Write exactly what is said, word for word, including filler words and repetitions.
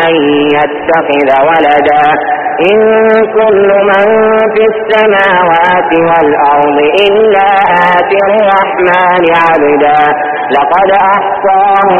أن يتخذ ولدا إن كل من في السماوات والأرض إلا آتي الرحمن عبدا لقد أحصاهم